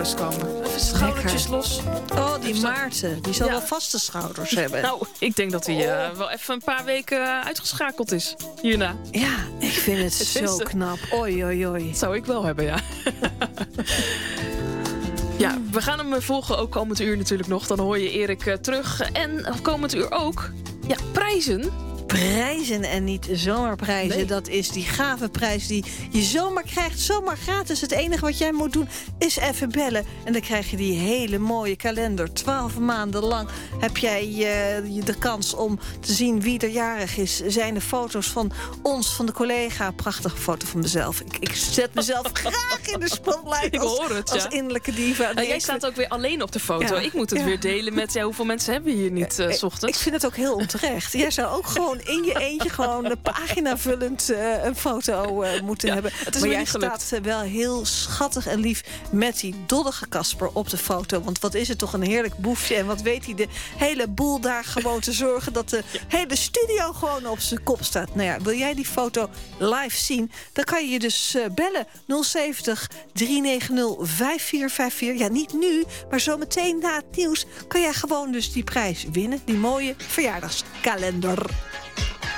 schouders komen. Even schoudertjes los. Oh, die Maarten. Die zal wel vaste schouders hebben. Nou, ik denk dat hij wel even een paar weken uitgeschakeld is hierna. Ja, ik vind het zo knap. Oei, oei, oei. Dat zou ik wel hebben, ja. Ja, we gaan hem volgen ook komend uur natuurlijk nog. Dan hoor je Erik terug. En komend uur ook, ja, prijzen. Prijzen en niet zomaar prijzen. Nee. Dat is die gave prijs die je zomaar krijgt. Zomaar gratis. Het enige wat jij moet doen is even bellen. En dan krijg je die hele mooie kalender. 12 maanden lang heb jij de kans om te zien wie er jarig is. Zijn de foto's van ons, van de collega. Prachtige foto van mezelf. Ik zet mezelf graag in de spotlight. Ik hoor het, als innerlijke diva. En jij staat ook weer alleen op de foto. Ja, Ik moet het weer delen met hoeveel mensen hebben we hier niet 's ochtends. Ik vind het ook heel onterecht. Jij zou ook gewoon in je eentje gewoon een paginavullend een foto moeten hebben. Het is maar me jij niet gelukt. staat wel heel schattig en lief met die doddige Casper op de foto. Want wat is het toch een heerlijk boefje. En wat weet hij de hele boel daar gewoon te zorgen dat de hele studio gewoon op zijn kop staat. Nou ja, wil jij die foto live zien? Dan kan je je dus bellen 070 390 5454. Ja, niet nu, maar zometeen na het nieuws kan jij gewoon dus die prijs winnen. Die mooie verjaardagskalender.